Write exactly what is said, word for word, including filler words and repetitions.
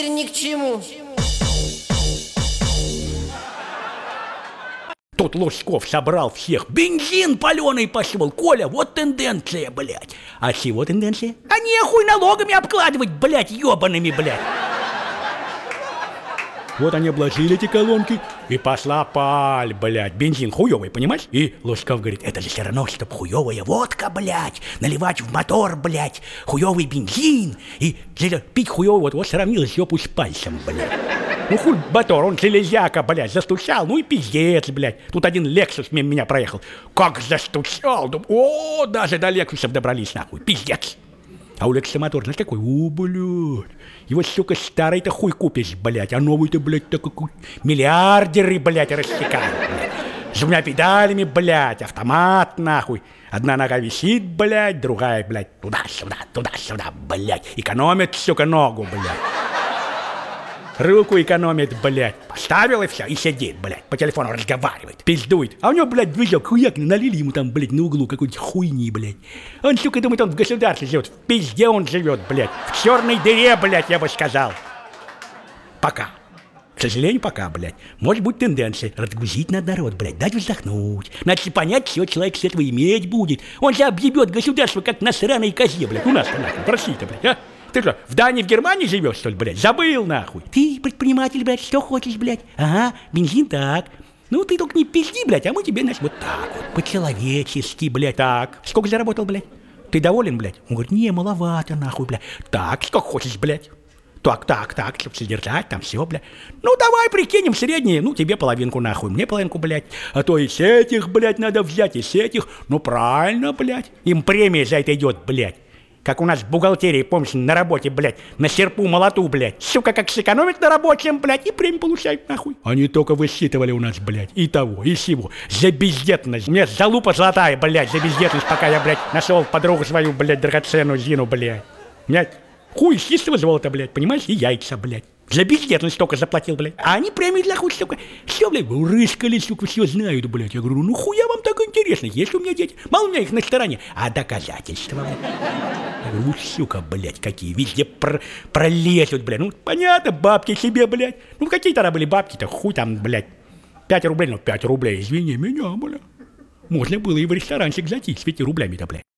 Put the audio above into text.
ни к чему. Тут Лужков собрал всех. Бензин паленый пошел. Коля, вот тенденция, блядь. А чего тенденция? А нехуй налогами обкладывать, блядь, ебаными, блядь. Вот они обложили эти колонки, и пошла паль, блядь. Бензин хуёвый, понимаешь? И Лужков говорит, это же все равно, чтоб хуёвая водка, блядь. Наливать в мотор, блядь. Хуёвый бензин. И пить хуёвый, вот, вот сравнил жопу с пальцем, блядь. Ну хуй мотор, он железяка, блядь, застучал, ну и пиздец, блядь. Тут один Лексус мимо меня проехал. Как застучал, думаю, о, даже до Лексусов добрались, нахуй, пиздец. А у Лекса мотор, знаешь, какой? О, блядь. Его, сука, старый-то хуй купишь, блядь, а новый-то, блядь, такой миллиардеры, блядь, рассекают, блядь. С двумя педалями, блядь, автомат, нахуй. Одна нога висит, блядь, другая, блядь, туда-сюда, туда-сюда, блядь. Экономит, сука, ногу, блядь. Руку экономит, блядь. Поставил и все, и сидит, блядь. По телефону разговаривает, пиздует. А у него, блядь, движок хуяк, налили ему там, блядь, на углу какой-то хуйни, блядь. Он, сука, думает, он в государстве живет. В пизде он живет, блядь. В черной дыре, блядь, я бы сказал. Пока. К сожалению, пока, блядь. Может быть тенденция. Разгрузить надо народ, блядь, дать вздохнуть. Надо понять, что человек с этого иметь будет. Он же объебет государство, как на сраной козе, блядь. У нас-то, нахуй, в России-то, блядь, а? Ты что, в Дании, в Германии живешь, что ли, блядь? Забыл, нахуй. Ты предприниматель, блядь, что хочешь, блядь? Ага, бензин так. Ну, ты только не пизди, блядь, а мы тебе, значит, вот так вот, по-человечески, блядь, так. Сколько заработал, блядь? Ты доволен, блядь? Он говорит, не, маловато, нахуй, блядь. Так, сколько хочешь, блядь? Так, так, так, чтобы содержать, там все, блядь. Ну, давай прикинем средние, ну, тебе половинку, нахуй, мне половинку, блядь. А то и с этих, блядь, надо взять, и с этих. Ну, правильно, блядь. Им премия за это идет, блядь. Как у нас в бухгалтерии, помнишь, на работе, блядь, на серпу молоту, блядь. Сука, как сэкономит на рабочем, блядь, и премию получают, нахуй. Они только высчитывали у нас, блядь, и того, и сего. За бездетность. Мне залупа золотая, блядь, за бездетность, пока я, блядь, нашел подругу свою, блядь, драгоценную Зину, блядь. Блядь, хуй с чистого золота, блядь, понимаешь, и яйца, блядь. За бездетность столько заплатил, блядь. А они премию для хуй, сука. Все, блядь, рыскали, сука, все знают, блядь. Я говорю, ну хуя вам так интересно, есть у меня дети? Мало у меня их на стороне. А доказательства, блядь. Я говорю, ну, сука, блядь, какие, везде пр пролезут, блядь. Ну, понятно, бабки себе, блядь. Ну, какие тогда были бабки-то, хуй там, блядь. Пять рублей, ну, пять рублей, извини меня, блядь. Можно было и в ресторанчик зайти с пяти рублями-то, блядь.